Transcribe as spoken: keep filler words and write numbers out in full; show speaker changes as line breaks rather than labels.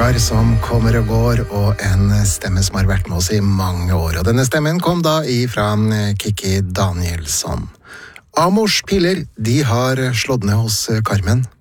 dager som kommer og går, og en stemme som har vært med oss i mange år. Og denne stemmen kom da ifra Kikki Danielsson. Amors piller, de har slått ned hos Carmen.